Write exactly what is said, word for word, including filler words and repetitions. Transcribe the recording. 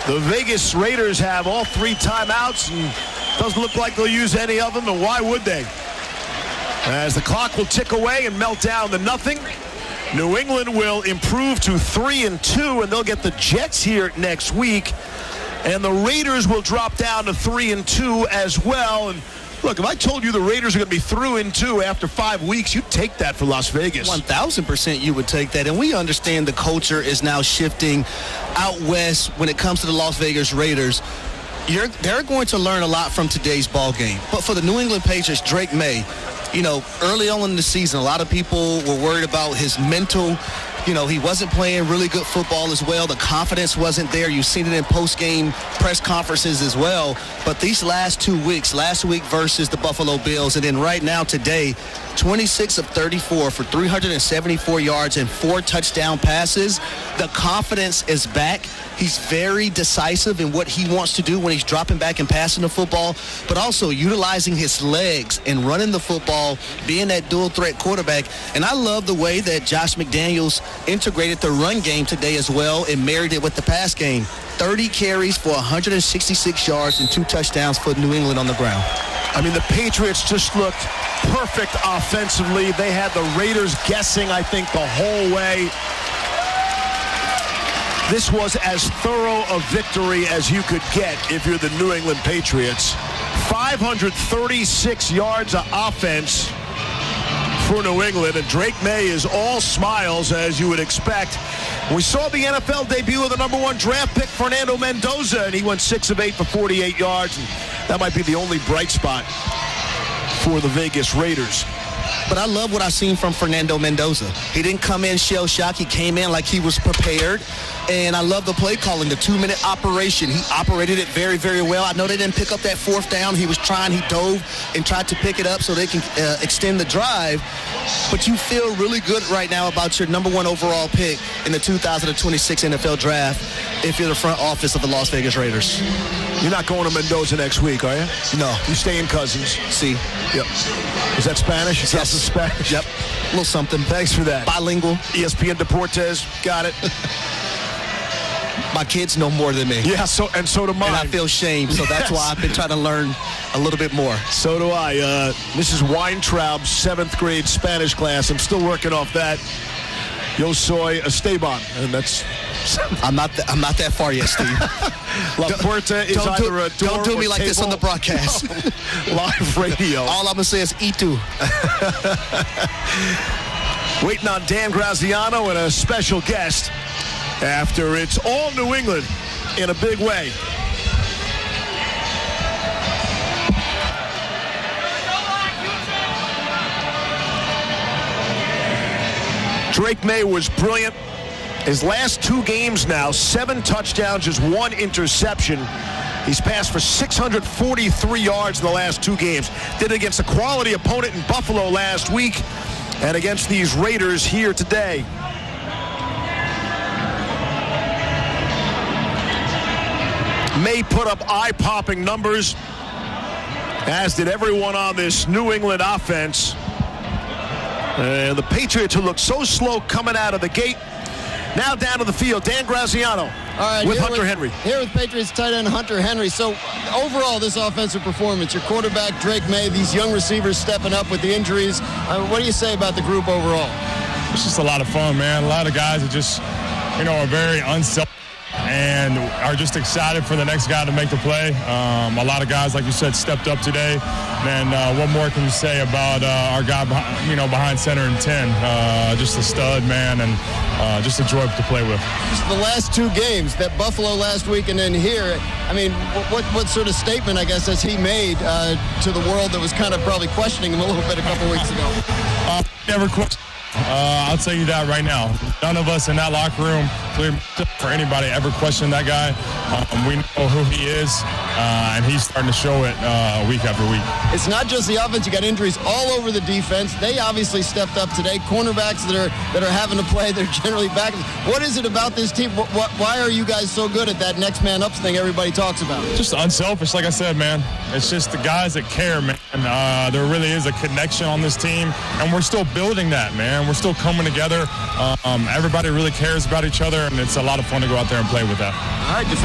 The Vegas Raiders have all three timeouts, and doesn't look like they'll use any of them, and why would they? As the clock will tick away and melt down to nothing, New England will improve to three and two, and they'll get the Jets here next week, and the Raiders will drop down to three and two as well. And look, if I told you the Raiders are going to be through and two after five weeks, you'd take that for Las Vegas. one thousand percent you would take that. And we understand the culture is now shifting out west when it comes to the Las Vegas Raiders. You're, they're going to learn a lot from today's ball game. But for the New England Patriots, Drake May, you know, early on in the season, a lot of people were worried about his mental. You know, he wasn't playing really good football as well. The confidence wasn't there. You've seen it in post-game press conferences as well. But these last two weeks, last week versus the Buffalo Bills, and then right now today, twenty-six of thirty-four for three hundred seventy-four yards and four touchdown passes. The confidence is back. He's very decisive in what he wants to do when he's dropping back and passing the football, but also utilizing his legs and running the football, being that dual threat quarterback. And I love the way that Josh McDaniels integrated the run game today as well and married it with the pass game. thirty carries for one hundred sixty-six yards and two touchdowns for New England on the ground. I mean, the Patriots just looked perfect offensively. They had the Raiders guessing, I think, the whole way. This was as thorough a victory as you could get if you're the New England Patriots. five hundred thirty-six yards of offense for New England, and Drake May is all smiles, as you would expect. We saw the N F L debut of the number one draft pick, Fernando Mendoza, and he went six of eight for forty-eight yards. And that might be the only bright spot for the Vegas Raiders. But I love what I've seen from Fernando Mendoza. He didn't come in shell-shocked. He came in like he was prepared. And I love the play calling, the two-minute operation. He operated it very, very well. I know they didn't pick up that fourth down. He was trying. He dove and tried to pick it up so they can uh, extend the drive. But you feel really good right now about your number one overall pick in the two thousand twenty-six N F L Draft if you're the front office of the Las Vegas Raiders. You're not going to Mendoza next week, are you? No. You stay in Cousins. See. Yep. Is that Spanish? Is Yes. that Spanish? Yep. A little something. Thanks for that. Bilingual. E S P N Deportes. Got it. My kids know more than me. Yeah, so and so do mine. And I feel shame, so that's Yes. why I've been trying to learn a little bit more. So do I. Uh, Missus Weintraub's seventh grade Spanish class. I'm still working off that. Yo soy Esteban, and that's. I'm not. Th- I'm not that far yet, Steve. La Puerta is don't either do, a door Don't do or me like table. this on the broadcast. Live radio. All I'm gonna say is E two. Waiting on Dan Graziano and a special guest after it's all New England in a big way. Drake May was brilliant. His last two games now, seven touchdowns, just one interception. He's passed for six hundred forty-three yards in the last two games. Did it against a quality opponent in Buffalo last week and against these Raiders here today. May put up eye-popping numbers, as did everyone on this New England offense. And the Patriots, who looked so slow coming out of the gate, now down to the field. Dan Graziano All right, with here Hunter Henry. Here with Patriots tight end Hunter Henry. So overall, this offensive performance, your quarterback Drake May, these young receivers stepping up with the injuries. Uh, what do you say about the group overall? It's just a lot of fun, man. A lot of guys that just, you know, are very unselfish and are just excited for the next guy to make the play. Um, a lot of guys, like you said, stepped up today. And uh, what more can you say about uh, our guy, behind, you know, behind center and ten? Uh, just a stud, man, and uh, just a joy to play with. Just the last two games, that Buffalo last week and then here, I mean, what what sort of statement, I guess, has he made uh, to the world that was kind of probably questioning him a little bit a couple weeks ago? Uh, never question. Uh, I'll tell you that right now. None of us in that locker room, for anybody, ever question that guy. Um, we know who he is, uh, and he's starting to show it uh, week after week. It's not just the offense. You got injuries all over the defense. They obviously stepped up today. Cornerbacks that are that are having to play, they're generally back. What is it about this team? What, what, why are you guys so good at that next man up thing everybody talks about? Just unselfish, like I said, man. It's just the guys that care, man. Uh, there really is a connection on this team, and we're still building that, man. We're still coming together. Um, everybody really cares about each other, and it's a lot of fun to go out there and play with that. All right.